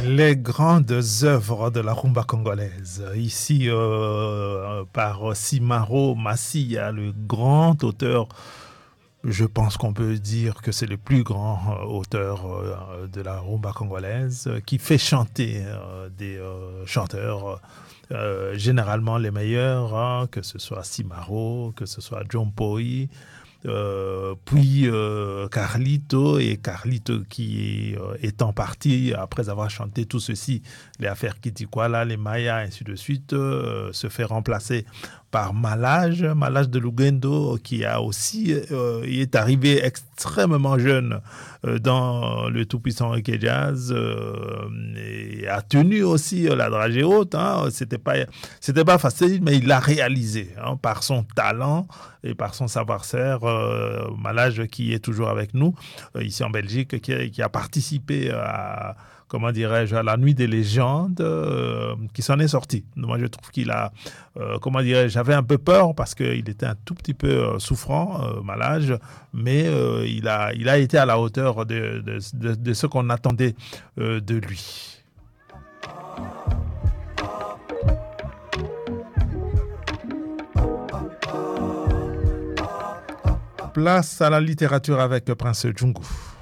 Les grandes œuvres de la rumba congolaise. Ici, par Simaro Massia, le grand auteur. Je pense qu'on peut dire que c'est le plus grand auteur de la rumba congolaise qui fait chanter des chanteurs, généralement les meilleurs, hein, que ce soit Simaro, que ce soit John Poi, puis Carlito, et Carlito qui étant parti après avoir chanté tout ceci, les affaires Kitikwala, les Mayas, ainsi de suite, se fait remplacer par Malage de Lugendo, qui a aussi il est arrivé extrêmement jeune dans le tout-puissant Reggae Jazz, et a tenu aussi la dragée haute, hein. C'était pas facile, mais il l'a réalisé, hein, par son talent et par son savoir-faire. Malage qui est toujours avec nous ici en Belgique, qui a participé à, comment dirais-je, à la nuit des légendes, qui s'en est sorti. Moi, je trouve qu'il a, comment dirais-je, j'avais un peu peur parce qu'il était un tout petit peu souffrant, Malage, mais il a été à la hauteur de ce qu'on attendait de lui. Place à la littérature avec le prince Djungu.